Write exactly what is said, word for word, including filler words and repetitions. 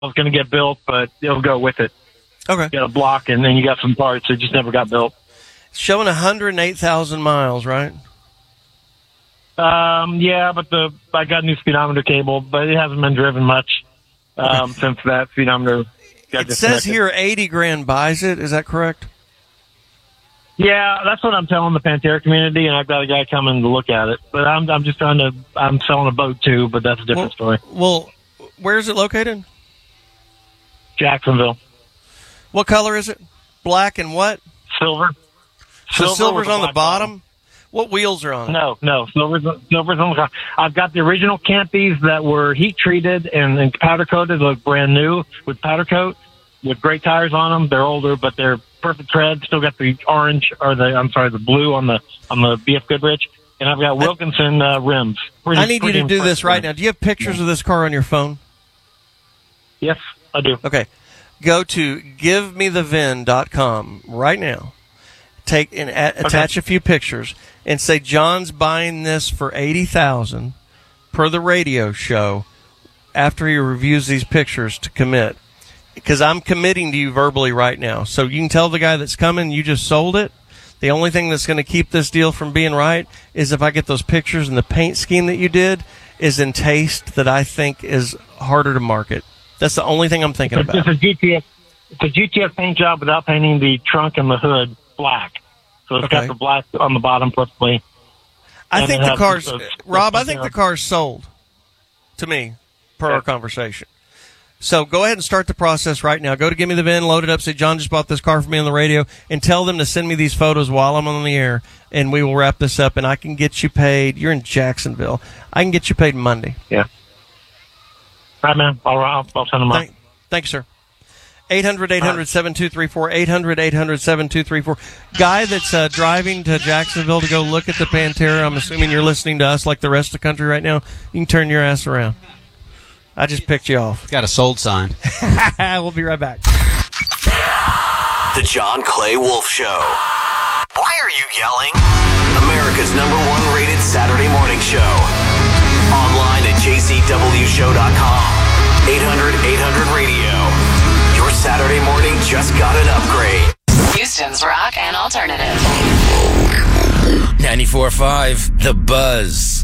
was going to get built, but it'll go with it. Okay. You got a block, and then you got some parts that just never got built. It's showing one hundred eight thousand miles, right? Um, yeah, but the I got a new speedometer cable, but it hasn't been driven much um, since that speedometer got It says disconnected. here eighty grand buys it. Is that correct? Yeah, that's what I'm telling the Pantera community, and I've got a guy coming to look at it. But I'm I'm just trying to I'm selling a boat too, but that's a different well, story. Well, where is it located? Jacksonville. What color is it? Black and what? Silver. So Silver silver's with a on the black bottom? bottom. What wheels are on it? No, no, silver's silver's on the car. I've got the original Campies that were heat treated and, and powder coated, look brand new with powder coat, with great tires on them. They're older, but they're perfect tread. Still got the orange or the I'm sorry, the blue on the on the B F Goodrich, and I've got Wilkinson uh, rims. Pretty, I need you to do this right now. Do you have pictures yeah. of this car on your phone? Yes, I do. Okay. Go to give me the V I N dot com right now. Take and a- Okay. attach a few pictures and say John's buying this for eighty thousand dollars per the radio show after he reviews these pictures to commit. Because I'm committing to you verbally right now. So you can tell the guy that's coming you just sold it. The only thing that's going to keep this deal from being right is if I get those pictures and the paint scheme that you did is in taste that I think is harder to market. That's the only thing I'm thinking It's a, about. it's a G T S. It's a G T S paint job without painting the trunk and the hood black. So it's Okay. got the black on the bottom, possibly. I and think it the has car's the- Rob. I the- think the car's sold to me per Yeah. our conversation. So go ahead and start the process right now. Go to Give Me the V I N, load it up, say John just bought this car for me on the radio, and tell them to send me these photos while I'm on the air, and we will wrap this up, and I can get you paid. You're in Jacksonville. I can get you paid Monday. Yeah. All right, man. I'll, I'll, I'll send them up. Thank, thanks, sir. eight hundred, eight hundred, seven two three four, eight hundred, eight hundred, seven two three four. Guy that's uh, driving to Jacksonville to go look at the Pantera, I'm assuming you're listening to us like the rest of the country right now. You can turn your ass around. I just picked you off. Got a sold sign. We'll be right back. The John Clay Wolf Show. Why are you yelling? America's number one rated Saturday morning show. Online at j c w show dot com. eight hundred, eight hundred radio. Your Saturday morning just got an upgrade. Houston's rock and alternative. ninety-four point five The Buzz.